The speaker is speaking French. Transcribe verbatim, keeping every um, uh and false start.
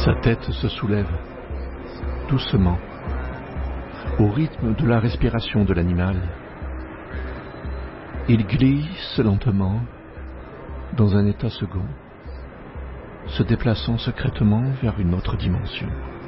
Sa tête se soulève, doucement, au rythme de la respiration de l'animal. Il glisse lentement dans un état second, se déplaçant secrètement vers une autre dimension.